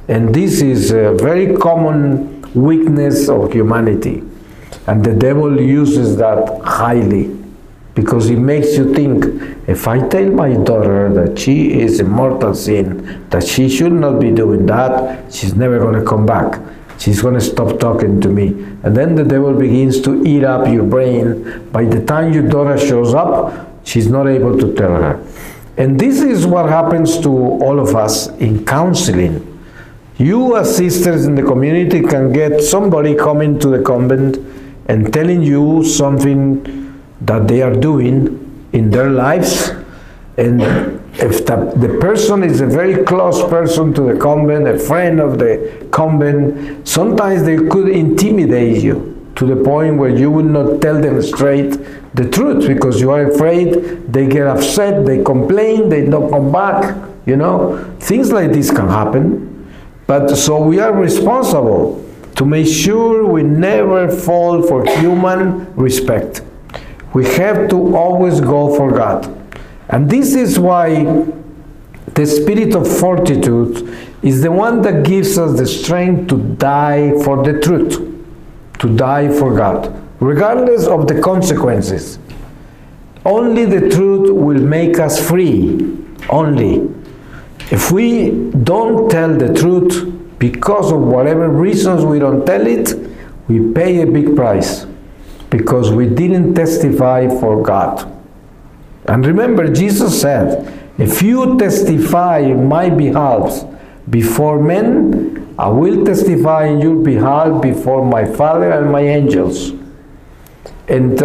And this is a very common weakness of humanity. And the devil uses that highly, because it makes you think, if I tell my daughter that she is in mortal sin, that she should not be doing that, she's never going to come back. She's going to stop talking to me. And then the devil begins to eat up your brain. By the time your daughter shows up, she's not able to tell her. And this is what happens to all of us in counseling. You as sisters in the community can get somebody coming to the convent and telling you something that they are doing in their lives. And if the person is a very close person to the convent, a friend of the convent, sometimes they could intimidate you to the point where you will not tell them straight the truth, because you are afraid they get upset, they complain, they don't come back, you know. Things like this can happen. But so we are responsible to make sure we never fall for human respect. We have to always go for God. And this is why the spirit of fortitude is the one that gives us the strength to die for the truth, to die for God, regardless of the consequences. Only the truth will make us free, only. If we don't tell the truth, because of whatever reasons we don't tell it, we pay a big price, because we didn't testify for God. And remember, Jesus said, if you testify in my behalf before men, I will testify in your behalf before my Father and my angels. And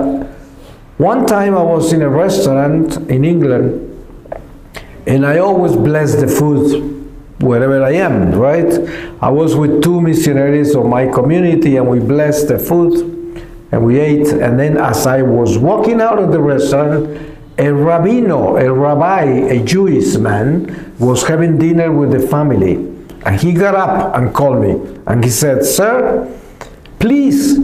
one time I was in a restaurant in England, and I always bless the food wherever I am, right? I was with 2 missionaries of my community, and we blessed the food, and we ate. And then as I was walking out of the restaurant, a rabbi, a Jewish man, was having dinner with the family. And he got up and called me. And he said, "Sir, please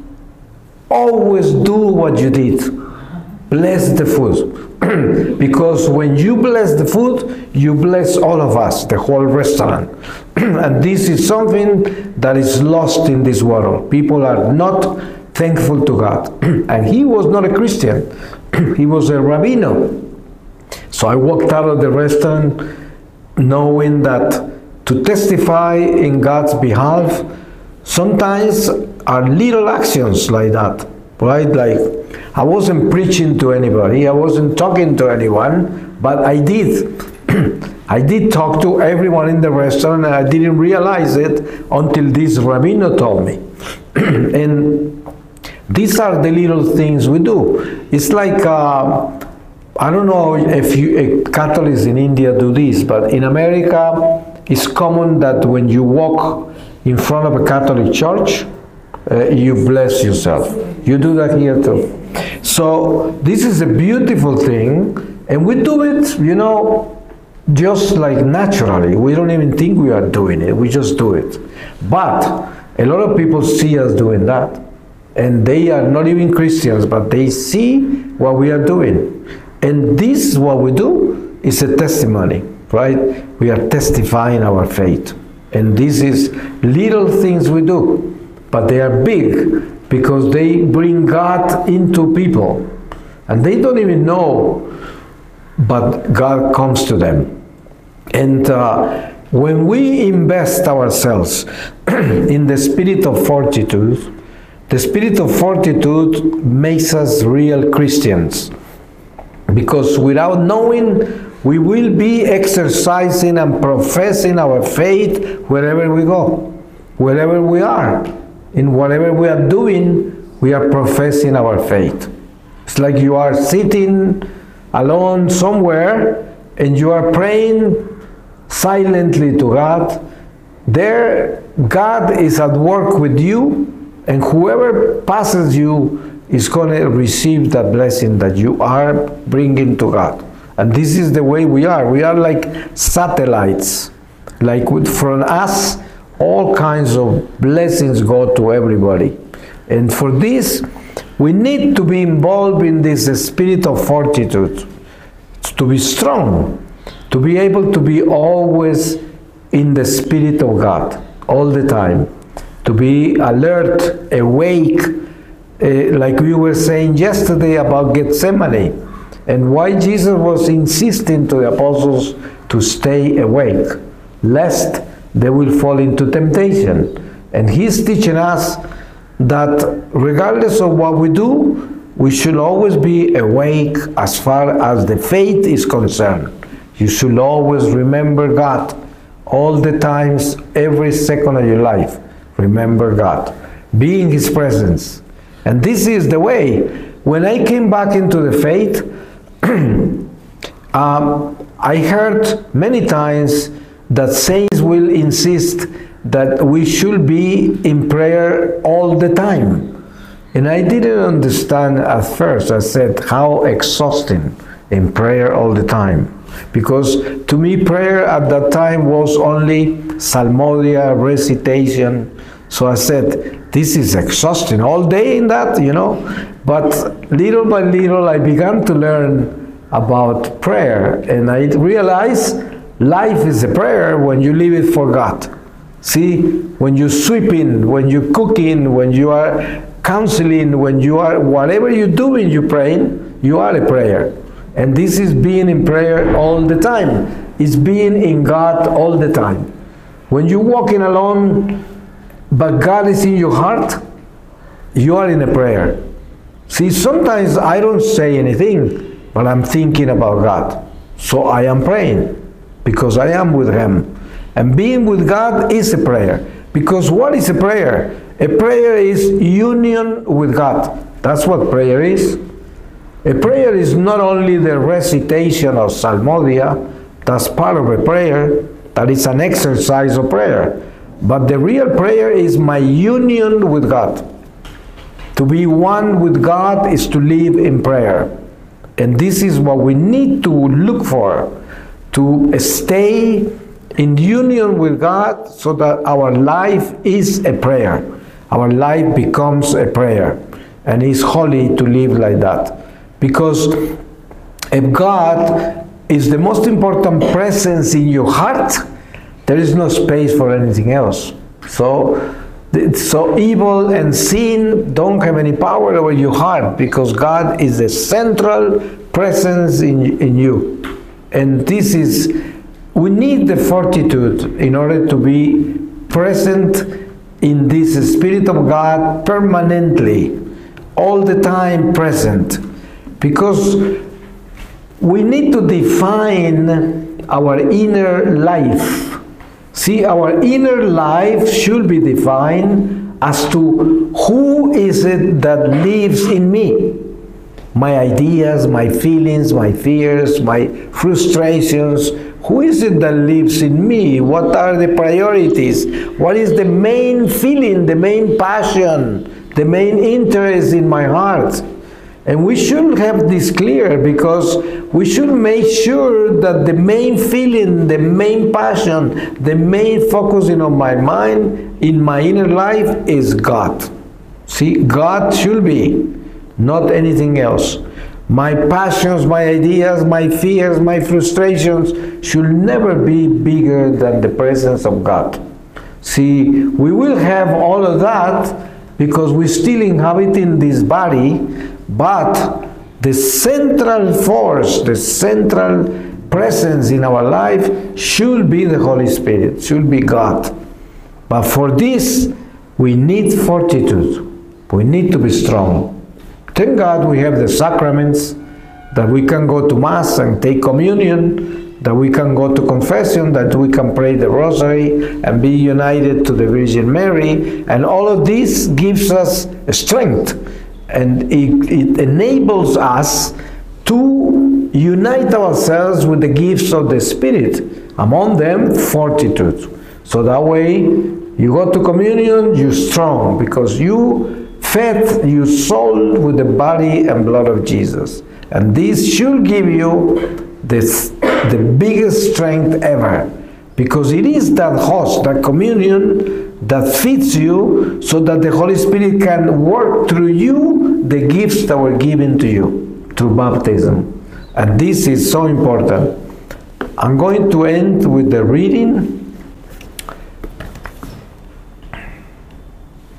always do what you did. Bless the food." Because when you bless the food, you bless all of us, the whole restaurant. And this is something that is lost in this world. People are not thankful to God. And he was not a Christian. He was a rabbino. So I walked out of the restaurant knowing that to testify in God's behalf sometimes are little actions like that, right? Like, I wasn't preaching to anybody, I wasn't talking to anyone, but I did. I did talk to everyone in the restaurant, and I didn't realize it until this rabbino told me. And these are the little things we do. It's like, I don't know if Catholics in India do this, but in America, it's common that when you walk in front of a Catholic church, you bless yourself. You do that here too. So this is a beautiful thing, and we do it, you know, just like naturally. We don't even think we are doing it, we just do it. But a lot of people see us doing that, and they are not even Christians, but they see what we are doing. And this is what we do, is a testimony, right? We are testifying our faith. And this is little things we do, but they are big, because they bring God into people. And they don't even know, but God comes to them. And when we invest ourselves in the spirit of fortitude, the spirit of fortitude makes us real Christians. Because without knowing, we will be exercising and professing our faith wherever we go, wherever we are. In whatever we are doing, we are professing our faith. It's like you are sitting alone somewhere and you are praying silently to God. There, God is at work with you, and whoever passes you is going to receive that blessing that you are bringing to God. And this is the way we are. We are like satellites. Like from us, all kinds of blessings go to everybody. And for this, we need to be involved in this spirit of fortitude, to be strong, to be able to be always in the Spirit of God all the time, to be alert, awake, like we were saying yesterday about Gethsemane, and why Jesus was insisting to the apostles to stay awake, lest they will fall into temptation. And he's teaching us that regardless of what we do, we should always be awake as far as the faith is concerned. You should always remember God all the times, every second of your life. Remember God. Be in His presence. And this is the way. When I came back into the faith, I heard many times that saints will insist that we should be in prayer all the time. And I didn't understand at first. I said, how exhausting in prayer all the time. Because to me, prayer at that time was only psalmodia, recitation. So I said, this is exhausting, all day in that, you know. But little by little, I began to learn about prayer. And I realized life is a prayer when you leave it for God. See, when you're sweeping, when you're cooking, when you are counseling, when you are, whatever you're doing, you're praying, you are a prayer. And this is being in prayer all the time. It's being in God all the time. When you're walking alone, but God is in your heart, you are in a prayer. See, sometimes I don't say anything, but I'm thinking about God. So I am praying, because I am with Him. And being with God is a prayer. Because what is a prayer? A prayer is union with God. That's what prayer is. A prayer is not only the recitation of psalmodia, that's part of a prayer, that is an exercise of prayer. But the real prayer is my union with God. To be one with God is to live in prayer. And this is what we need to look for, to stay in union with God so that our life is a prayer. Our life becomes a prayer, and it's holy to live like that. Because if God is the most important presence in your heart, there is no space for anything else. So evil and sin don't have any power over your heart, because God is the central presence in you. And this is, we need the fortitude in order to be present in this Spirit of God permanently, all the time present. Because we need to define our inner life. See, our inner life should be defined as to who is it that lives in me. My ideas, my feelings, my fears, my frustrations. Who is it that lives in me? What are the priorities? What is the main feeling, the main passion, the main interest in my heart? And we should have this clear, because we should make sure that the main feeling, the main passion, the main focusing of my mind in my inner life is God. See, God should be, not anything else. My passions, my ideas, my fears, my frustrations should never be bigger than the presence of God. See, we will have all of that because we're still inhabiting this body, but the central force, the central presence in our life should be the Holy Spirit, should be God. But for this, we need fortitude. We need to be strong. Thank God we have the sacraments, that we can go to Mass and take communion, that we can go to confession, that we can pray the Rosary and be united to the Virgin Mary. And all of this gives us strength, and it enables us to unite ourselves with the gifts of the Spirit, among them fortitude. So that way you go to communion, you're strong, because you fed your soul with the body and blood of Jesus. And this should give you the biggest strength ever, because it is that host, that communion, that feeds you, so that the Holy Spirit can work through you the gifts that were given to you through baptism. And this is so important. I'm going to end with the reading